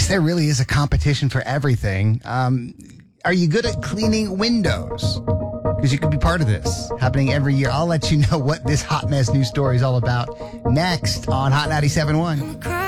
guess there really is a competition for everything. Are you good at cleaning windows? Because you could be part of this, happening every year. I'll let you know what this hot mess news story is all about next on Hot 97.1.